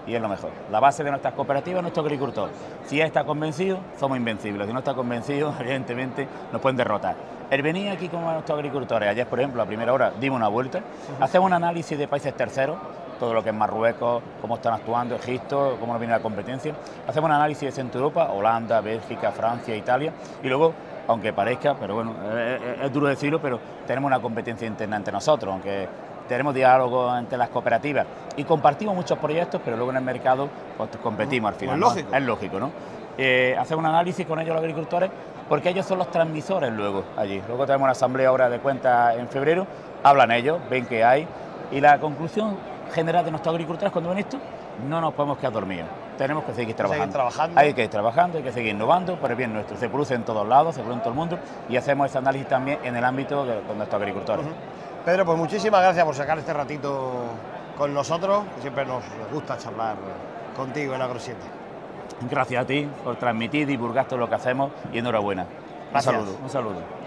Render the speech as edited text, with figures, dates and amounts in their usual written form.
y es lo mejor. La base de nuestras cooperativas es nuestro agricultor. Si él está convencido, somos invencibles. Si no está convencido, evidentemente nos pueden derrotar. El venir aquí con nuestros agricultores, ayer por ejemplo a primera hora dimos una vuelta, hacemos un análisis de países terceros, todo lo que es Marruecos, cómo están actuando, Egipto, cómo nos viene la competencia. Hacemos un análisis de Centro Europa, Holanda, Bélgica, Francia, Italia, y luego, aunque parezca, pero bueno, es duro decirlo, pero tenemos una competencia interna entre nosotros, aunque tenemos diálogo entre las cooperativas y compartimos muchos proyectos, pero luego en el mercado pues competimos al final. Pues lógico. ¿No? Es lógico, ¿no? Hacemos un análisis con ellos los agricultores, porque ellos son los transmisores luego allí. Luego tenemos una asamblea ahora de cuentas en febrero, hablan ellos, ven qué hay, y la conclusión general de nuestros agricultores cuando ven esto, no nos podemos quedar dormidos. Tenemos que seguir trabajando. Hay que seguir trabajando, hay que seguir innovando por el bien nuestro. Se produce en todos lados, se produce en todo el mundo y hacemos ese análisis también en el ámbito de nuestros agricultores. Pedro, pues muchísimas gracias por sacar este ratito con nosotros, que siempre nos gusta charlar contigo en Agro 7. Gracias a ti por transmitir, divulgar todo lo que hacemos y enhorabuena. Gracias. Un saludo.